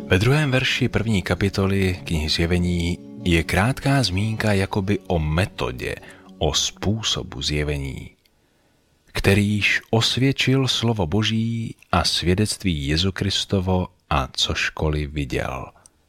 Ve 2. verši 1. kapitoly knihy Zjevení je krátká zmínka jakoby o metodě, o způsobu zjevení, kterýž osvědčil slovo Boží a svědectví Jezu Kristovo a cožkoliv viděl.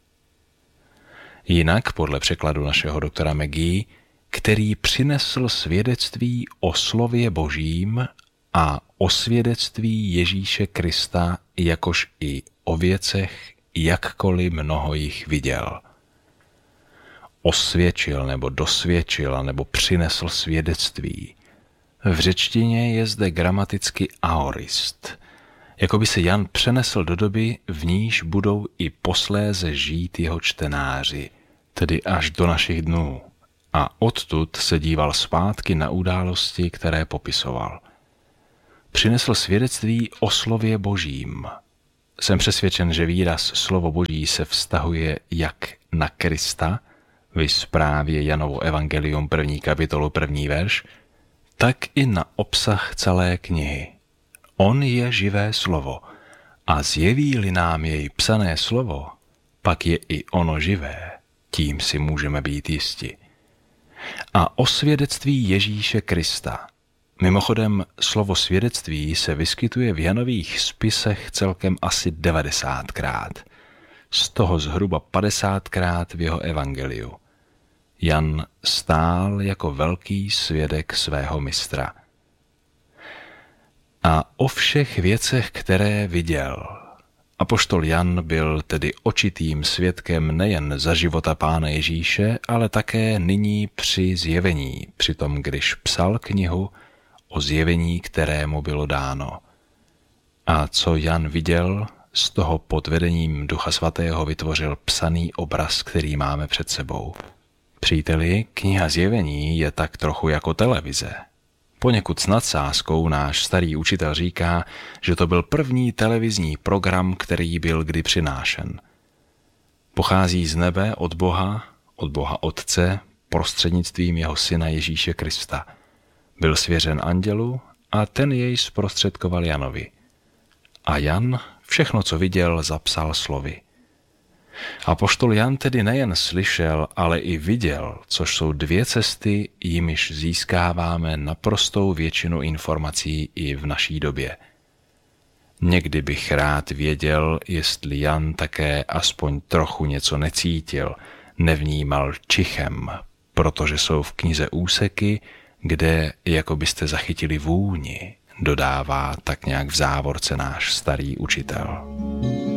Jinak podle překladu našeho doktora McGee, který přinesl svědectví o slově Božím a o svědectví Ježíše Krista, jakož i o věcech, jakkoliv mnoho jich viděl. Osvědčil nebo dosvědčil nebo přinesl svědectví. V řečtině je zde gramaticky aorist, jako by se Jan přenesl do doby, v níž budou i posléze žít jeho čtenáři, tedy až do našich dnů, a odtud se díval zpátky na události, které popisoval. Přinesl svědectví o slově Božím. Jsem přesvědčen, že výraz slovo Boží se vztahuje jak na Krista, viz právě Janovo evangelium 1. kapitolu 1. verš, tak i na obsah celé knihy. On je živé slovo a zjeví-li nám jej psané slovo, pak je i ono živé, tím si můžeme být jisti. A o svědectví Ježíše Krista. Mimochodem, slovo svědectví se vyskytuje v Janových spisech celkem asi 90krát, z toho zhruba 50krát v jeho evangeliu. Jan stál jako velký svědek svého mistra. A o všech věcech, které viděl. Apoštol Jan byl tedy očitým svědkem nejen za života Pána Ježíše, ale také nyní při zjevení, přitom když psal knihu o zjevení, kterému bylo dáno. A co Jan viděl, z toho pod vedením Ducha Svatého vytvořil psaný obraz, který máme před sebou. Příteli, kniha Zjevení je tak trochu jako televize. Poněkud s nadsázkou náš starý učitel říká, že to byl první televizní program, který byl kdy přinášen. Pochází z nebe od Boha Otce, prostřednictvím jeho syna Ježíše Krista. Byl svěřen andělu a ten jej zprostředkoval Janovi. A Jan všechno, co viděl, zapsal slovy. Apoštol Jan tedy nejen slyšel, ale i viděl, což jsou dvě cesty, jimiž získáváme naprostou většinu informací i v naší době. Někdy bych rád věděl, jestli Jan také aspoň trochu něco necítil, nevnímal čichem, protože jsou v knize úseky, kde, jako byste zachytili vůni, dodává tak nějak v závorce náš starý učitel.